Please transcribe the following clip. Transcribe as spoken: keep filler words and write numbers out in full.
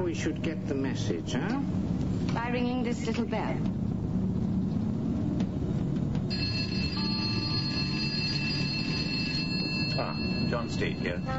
we should get the message, huh? By ringing this little bell. Ah, John State here.